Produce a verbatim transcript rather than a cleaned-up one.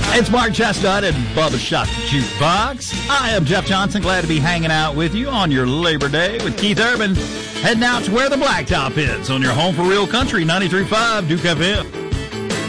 It's Mark Chestnut and Bubba Shot the Jukebox. I am Jeff Johnson. Glad to be hanging out with you on your Labor Day with Keith Urban. Heading out to where the blacktop is on your home for real country, ninety-three point five Duke F M.